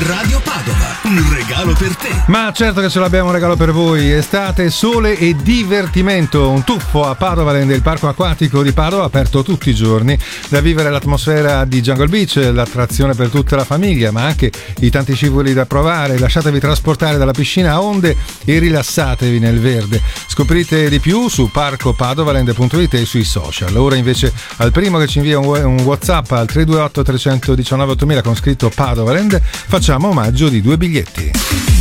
Radio Padova, un regalo per te. Ma certo che ce l'abbiamo un regalo per voi. Estate, sole e divertimento. Un tuffo a Padovaland, il parco acquatico di Padova, aperto tutti i giorni, da vivere l'atmosfera di Jungle Beach, l'attrazione per tutta la famiglia, ma anche i tanti scivoli da provare. Lasciatevi trasportare dalla piscina a onde e rilassatevi nel verde. Scoprite di più su parcopadovaland.it e sui social. Ora invece al primo che ci invia un WhatsApp al 328 319 8000 con scritto Padovaland facciamo omaggio di 2 biglietti.